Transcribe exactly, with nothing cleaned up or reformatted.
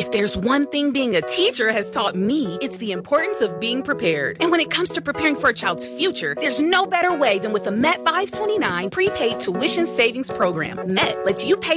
If there's one thing being a teacher has taught me, it's the importance of being prepared. And when it comes to preparing for a child's future, there's no better way than with a Met five twenty-nine prepaid tuition savings program. Met lets you pay